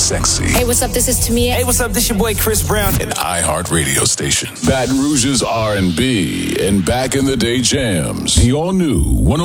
sexy. Hey, what's up? This is Tamia. Hey, what's up? This your boy Chris Brown. An iHeart radio station. Baton Rouge's R&B and back in the day jams. The all new